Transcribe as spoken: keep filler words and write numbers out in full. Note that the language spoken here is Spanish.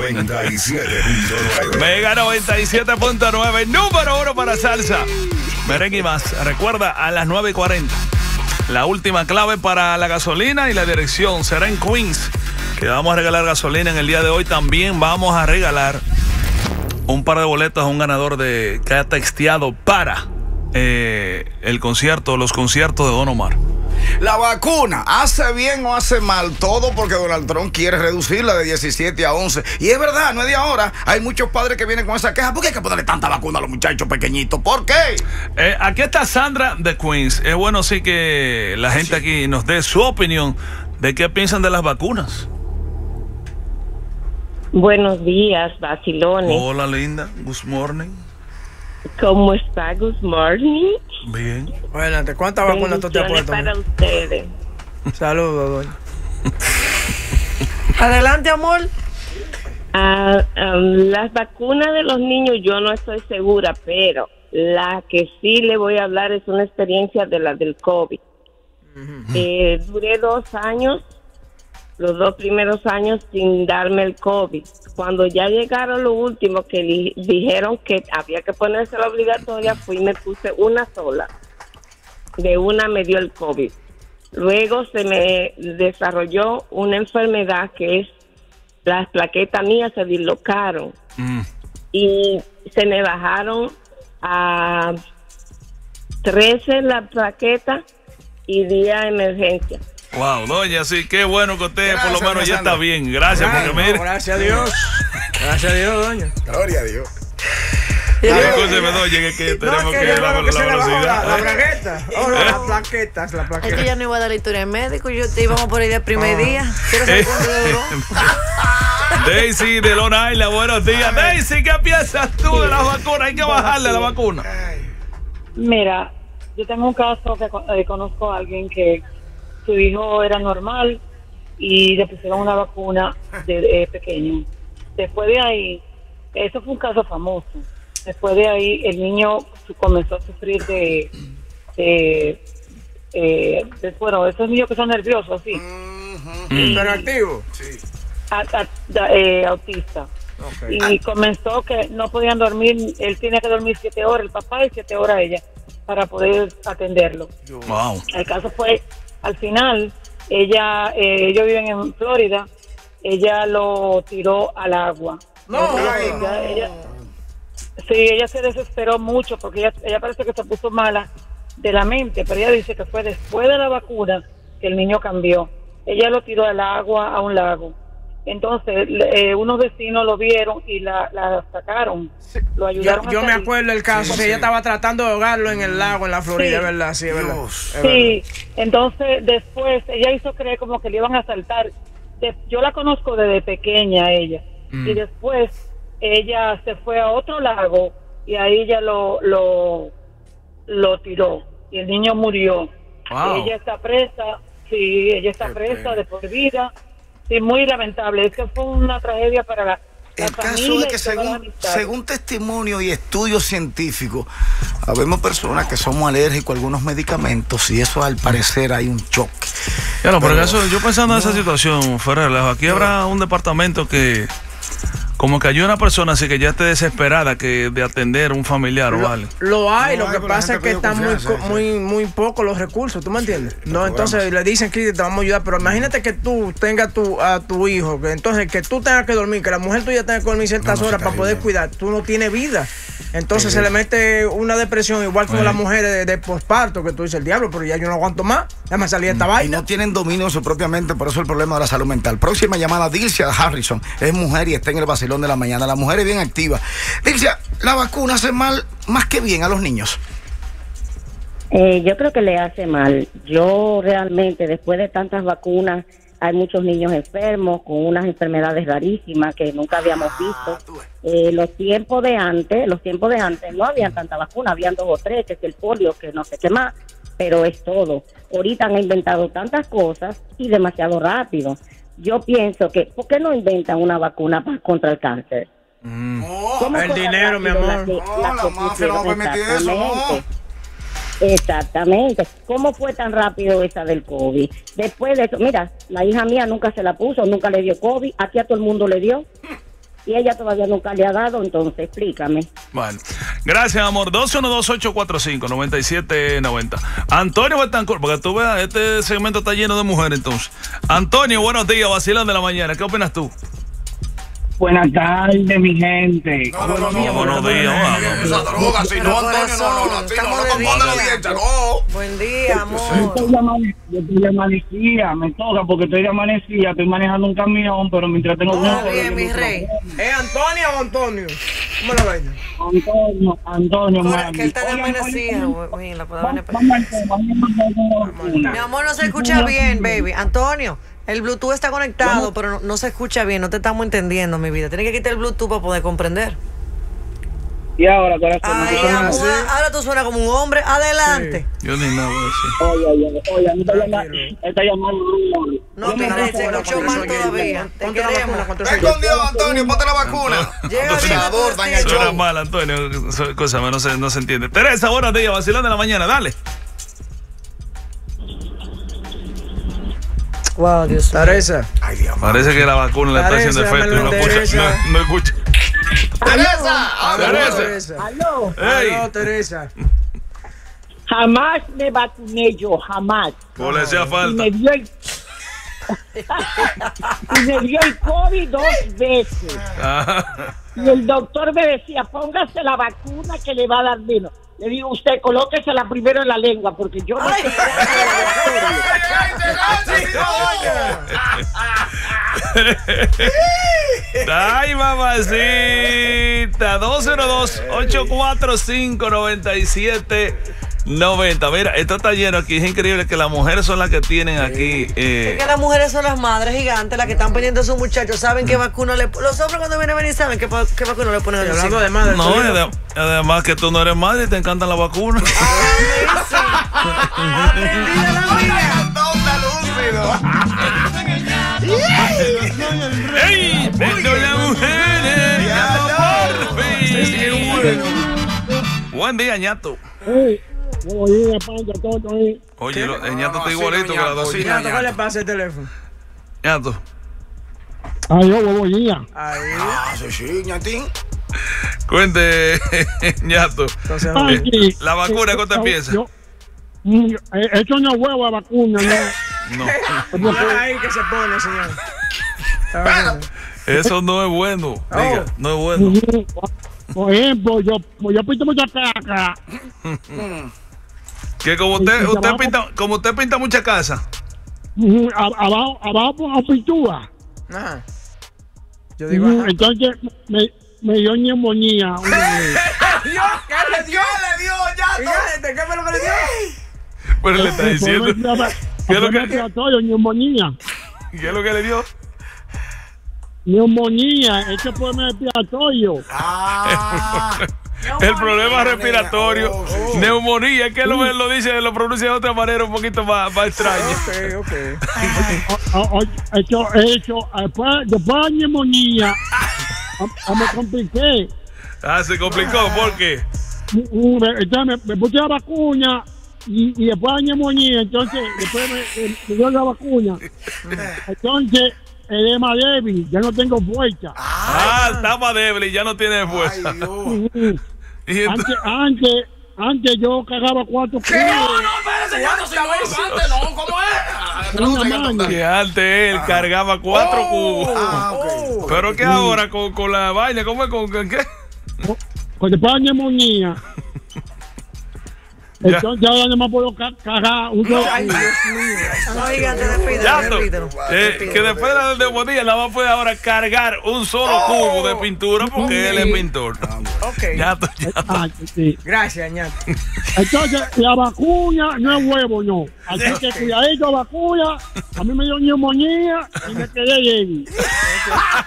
noventa y siete punto nueve. Mega noventa y siete punto nueve, número uno para salsa, merengue y más. Recuerda, a las nueve y cuarenta, la última clave para la gasolina y la dirección será en Queens, que vamos a regalar gasolina en el día de hoy. También vamos a regalar un par de boletos a un ganador de que ha texteado para eh, el concierto, los conciertos de Don Omar. La vacuna, ¿hace bien o hace mal? Todo porque Donald Trump quiere reducirla de diecisiete a once. Y es verdad, no es de ahora. Hay muchos padres que vienen con esa queja. ¿Por qué hay que ponerle tanta vacuna a los muchachos pequeñitos? ¿Por qué? Eh, aquí está Sandra de Queens. Es bueno sí que la gente aquí nos dé su opinión de qué piensan de las vacunas. Buenos días, vacilones. Hola, linda. Good morning. ¿Cómo está? Good morning. Bien. Adelante, ¿cuántas vacunas tú te has puesto? Para ustedes. Saludos, doña. Adelante, amor. Uh, um, las vacunas de los niños yo no estoy segura, pero la que sí le voy a hablar es una experiencia de la del COVID. Uh-huh. Eh, duré dos años, los dos primeros años sin darme el COVID. Cuando ya llegaron los últimos que li- dijeron que había que ponerse la obligatoria, fui y me puse una sola. De una me dio el COVID. Luego se me desarrolló una enfermedad que es, las plaquetas mías se dislocaron. Mm. Y se me bajaron a trece las plaquetas y día de emergencia. Wow, doña, sí, qué bueno que usted Gracias, por lo menos ya Sandra. está bien. Gracias, Gracias, porque mire. no, gracias a Dios. Gracias a Dios, doña. Gloria a Dios. Discúlpeme, doña, que, que tenemos No, que que yo ir a creo la, que se le bajó velocidad. la, la bragueta. Oh, no, las plaquetas, las Es que plaquetas. yo no iba a dar la historia de médico, yo te íbamos por ahí el primer día. Quiero saber cuánto duró. Daisy de Long Island, buenos días. Daisy, ¿qué piensas tú de las vacunas? Hay que bajarle la vacuna. Mira, yo tengo un caso que eh, conozco a alguien que su hijo era normal y le pusieron una vacuna de eh, pequeño. Después de ahí, eso fue un caso famoso. Después de ahí, el niño comenzó a sufrir de, de, eh, de bueno, esos niños que son nerviosos, así. Mm. Hiperactivo. Sí. A, a, a, eh, autista. Okay. Y comenzó que no podían dormir, él tiene que dormir siete horas, el papá y siete horas ella, para poder atenderlo. Wow. El caso fue, al final, ella, eh, ellos viven en Florida, ella lo tiró al agua. No, ella, ay, ella, ella, sí, ella se desesperó mucho porque ella, ella parece que se puso mala de la mente, pero ella dice que fue después de la vacuna que el niño cambió. Ella lo tiró al agua, a un lago. Entonces, eh, unos vecinos lo vieron y la, la sacaron, lo ayudaron. Yo, yo a me salir. acuerdo del caso, Sí, sí, ella sí. estaba tratando de ahogarlo en el lago, en la Florida, Sí. es verdad, sí, es verdad. Dios. Es Sí, entonces después ella hizo creer como que le iban a asaltar. De- yo la conozco desde pequeña a ella. Mm. Y después ella se fue a otro lago y ahí ella lo, lo, lo tiró. Y el niño murió. Wow. Ella está presa, sí, ella está Qué presa pena. de por vida. Sí, muy lamentable. Es que fue una tragedia para la, la El caso familia es que y todas las según, amistades. según testimonio y estudios científicos, habemos personas que somos alérgicos a algunos medicamentos y eso al parecer hay un choque. Ya no, pero Pero- eso, yo pensando en esa situación, fuera de relajo, aquí habrá un departamento que como que hay una persona así que ya esté desesperada que de atender un familiar o Lo, algo. lo hay, Lo lo hay, que pero la pasa es gente que pidió están muy, confianza, co- sí. muy, muy pocos los recursos, ¿tú me entiendes? No, los entonces programas. le dicen que te vamos a ayudar, pero imagínate que tú tengas tu, a tu hijo, que entonces que tú tengas que dormir, que la mujer tuya tenga que dormir ciertas No, no, horas sí, para poder terrible. cuidar, tú no tienes vida. Entonces Sí. se le mete una depresión, igual como Sí. las mujeres de, de posparto, que tú dices, el diablo, pero ya yo no aguanto más, déjame salir de esta Y vaina. no tienen dominio de su propia mente, por eso el problema de la salud mental. Próxima llamada, Dilcia Harrison. Es mujer y está en el vacilón de la mañana. La mujer es bien activa. Dilcia, ¿la vacuna hace mal más que bien a los niños? Eh, yo creo que le hace mal. Yo realmente, después de tantas vacunas, hay muchos niños enfermos con unas enfermedades rarísimas que nunca habíamos visto. Eh, los tiempos de antes, los tiempos de antes no habían tanta vacuna, habían dos o tres, que es el polio, que no sé qué más, pero es todo. Ahorita han inventado tantas cosas y demasiado rápido. Yo pienso que, ¿por qué no inventan una vacuna pa- contra el cáncer? ¿Cómo el fue tan dinero, mi rápido la amor. que- No, la la que mafia no va a pusieron? permitir eso, no. Exactamente. Exactamente. ¿Cómo fue tan rápido esa del COVID? Después de eso, mira, la hija mía nunca se la puso, nunca le dio COVID, aquí a todo el mundo le dio. y ella todavía nunca le ha dado, entonces explícame. Bueno, gracias, amor. dos uno dos, ocho cuatro cinco, nueve siete nueve cero. Antonio Betancourt, porque tú veas, este segmento está lleno de mujeres, entonces. Antonio, buenos días, vacilón de la mañana. ¿Qué opinas tú? Buenas tardes, mi gente. No, no, no, no. Buenos días, Esa droga, si no, Antonio, no, no, no, no, no compone la audiencia, no. Buen día, Yo amor. estoy de amane- yo estoy de amanecida, me toca porque estoy de amanecida, estoy manejando un camión, pero mientras tengo Todo bien, mi rey. ¿Es Antonio o Antonio? ¿Cómo lo ves? Antonio, Antonio, Corre, mami. que él está de Oigan, amanecida. oigan, güey, la puedo venir para- vamos al tema, vamos al tema. Mi amor, no se escucha bien, baby. Antonio, el Bluetooth está conectado, pero no, no se escucha bien. No te estamos entendiendo, mi vida. Tienes que quitar el Bluetooth para poder comprender. Y ahora, corazón, Ay, ¿me amor, escuchan? ahora tú suenas como un hombre. Adelante. Yo ni nada voy a decir. Oye, oye, oye, a mí está llamando, está llamando. No, mi rey, se escuchó mal todavía. Te Ponte la vacuna, queremos. ¿cuánto Ven soy? con Dios, Antonio, ponte la vacuna. Llega bien a tu Patrocinador, daña el destino. Suena show. mal, Antonio. So- Cosa, no se, no se entiende. Teresa, buenos días, vacilón de la mañana, dale. Wow, Dios mío. Teresa. Ay, Dios mío. Parece que la vacuna le está Teresa, haciendo efecto y no me lo escucha. interesa. No, no escucha. Teresa, Aló, Teresa. Teresa. Aló, Ey, Aló, Teresa. jamás me vacuné yo, jamás. ¿cómo le hacía Y falta? me dio el... y me dio el COVID dos veces. Ajá. Y el doctor me decía, póngase la vacuna que le va a dar vino. Le digo, usted colóquesela primero en la lengua, porque yo no sé. Ay, mamacita. dos cero dos, ocho cuatro cinco, nueve siete nueve cero. Mira, esto está lleno aquí. Es increíble que las mujeres son las que tienen aquí. eh, Es que las mujeres son las madres gigantes, las que están pendientes de sus muchachos, saben qué vacuna le ponen. Los hombres cuando vienen a venir saben qué, pa- qué vacuna le ponen a Y los hablando hijos. de madre, no, tú- y adem- además que tú no eres madre y te encantan las vacunas. Aprendida la mía. ¡Ey! ¡Vendo las mujeres! ¡Ya por fin! Buen día, ñato. Oye, lo- el ñato está igualito que la Ñato, docina. ¿qué le pasa el teléfono? Ñato. Ahí. Ah, sí, sí, ñatín. Cuente, ñato. Entonces, Eh, La vacuna, ¿qué te piensa? Eso no es huevo de vacuna, no. No, no es ahí que se pone, señor. Está bien. eso no es bueno. Diga, no es bueno. Por ejemplo, yo, yo pinto mucha caca. Que como usted, usted pinta, como usted pinta mucha casa. Abajo, abajo a pintura. Ajá. Yo digo, ajá. Entonces me, me dio neumonía. ¿Qué le dio? ¿Qué le dio? le dio, ¿Y qué- ¿Qué fue lo que le dio? Pero le está diciendo. ¿Qué es lo que, Neumonía. qué es lo que le dio? Neumonía. Este problema respiratorio. Ah, El problema respiratorio, Oh, sí. neumonía, es que lo, lo dice, lo pronuncia de otra manera un poquito más, más extraña. Ok, ok. O- o- Eso, eso, después, después de la neumonía, a- a- me compliqué. Ah, se complicó, ¿por qué? Mm, me- Entonces me, me puse la vacuna y, y después de la neumonía, entonces después me, me- me dio la vacuna. Entonces, el edema débil, ya no tengo fuerza. Ah, está más débil y ya no tiene Ay, fuerza. Dios. Mm, Y entonces- Antes, antes, antes yo cagaba cuatro kilos. espérese, ya no, si no, antes no, ¿cómo es? Una mano. que antes él cargaba cuatro cubos. Ah, ok. Pero que ahora con, con la vaina, ¿cómo es? ¿Con, con qué? Cuando después de la neumonía, Ya. entonces ahora no me puedo ca- cagar un solo Ay, kilo. Dios mío. No, gigante, despídelo, Yato, despídelo. eh, que después de la neumonía la va a poder ahora cargar un solo cubo de pintura porque él es pintor. Ok. Yato, yato. Ah, sí. Gracias, ñato. Entonces, la vacuna no es huevo, no. Así que cuidadito, vacuna. A mí me dio neumonía y me quedé débil.